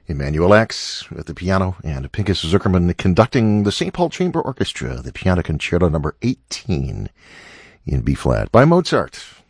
Emanuel Ax at the piano, and Pinchas Zuckerman conducting the St. Paul Chamber Orchestra, the Piano Concerto number 18 in B-flat by Mozart.